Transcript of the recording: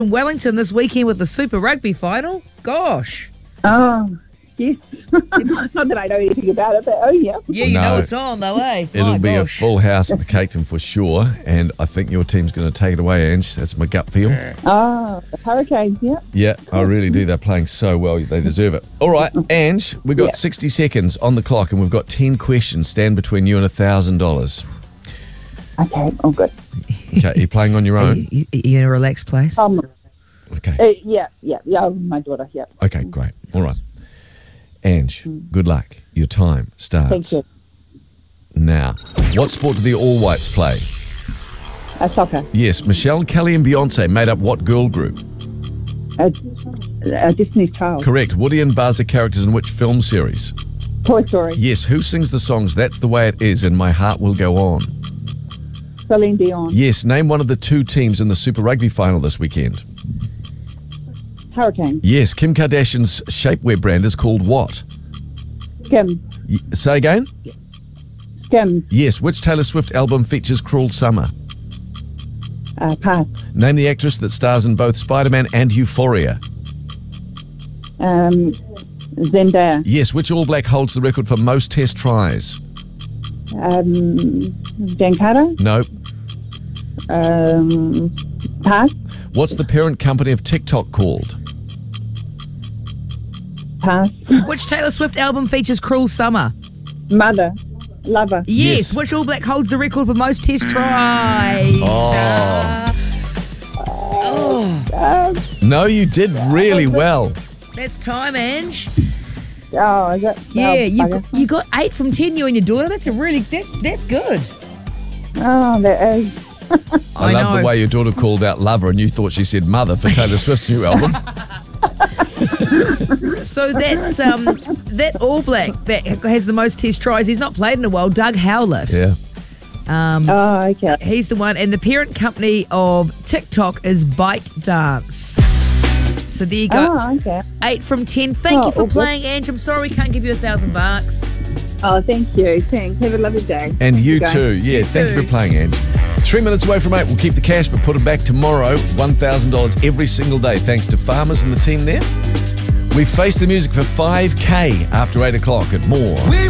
Wellington this weekend with the Super Rugby final. Gosh. Oh, yes. Not that I know anything about it, but yeah. Yeah, you know it's on though, eh? It'll be a full house at the Caketon for sure, and I think your team's going to take it away, Ange. That's my gut feel. Oh, the Hurricanes, yeah. Yeah, I really do. They're playing so well. They deserve it. All right, Ange, we've got 60 seconds on the clock, and we've got 10 questions. Stand between you and $1,000. Okay, all good. Okay, are you playing on your own? You in a relaxed place? Okay. Yeah, my daughter, yeah. Okay, great. All right. Ange, good luck. Your time starts. Thank you. Now, what sport do the All Whites play? Soccer. Yes, Michelle, Kelly and Beyonce made up what girl group? Destiny's Child. Correct. Woody and Buzz are characters in which film series? Toy Story. Yes, who sings the songs That's the Way It Is and My Heart Will Go On? Celine Dion. Yes, name one of the two teams in the Super Rugby final this weekend. Hurricanes. Yes, Kim Kardashian's shapewear brand is called what? Skim. Say again? Skim. Yes, which Taylor Swift album features Cruel Summer? Pass. Name the actress that stars in both Spider-Man and Euphoria. Zendaya. Yes, which All Black holds the record for most test tries? Dan Carter. No. Pass. What's the parent company of TikTok called? Pass. Which Taylor Swift album features Cruel Summer? Mother. Lover. Yes. Which All Black holds the record for most test tries? No, you did really well. That's time, Ange. Oh, is it? Yeah, you got 8 from 10, you and your daughter. That's that's good. Oh, that is. I love the way your daughter called out Lover and you thought she said Mother for Taylor Swift's new album. So that's that All Black that has the most test tries. He's not played in a while. Doug Howlett. Yeah. Okay. He's the one, and the parent company of TikTok is ByteDance. So there you go. Oh, okay. 8 from 10. Thank you for playing, Ange. I'm sorry we can't give you $1,000. Oh, thank you. Thanks. Have a lovely day. And you too. Yeah, thank you for playing, Ange. 3 minutes away from 8. We'll keep the cash, but put it back tomorrow. $1,000 every single day, thanks to Farmers and the team there. We face the music for $5K after 8 o'clock at More.